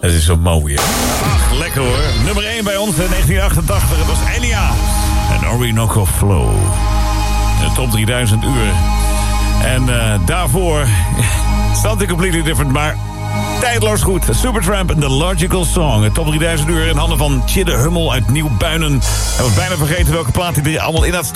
Het is zo mooi. Ach, lekker hoor. Nummer 1 bij ons in 1988. Het was Enya en Orinoco Flow. De top 3000 uur. En daarvoor... Something completely different, maar... Tijdloos goed. Supertramp en The Logical Song. Het top 3000 uur in handen van Tjidde Hummel uit Nieuw-Buinen. Hij was bijna vergeten welke plaat hij er allemaal in had staan.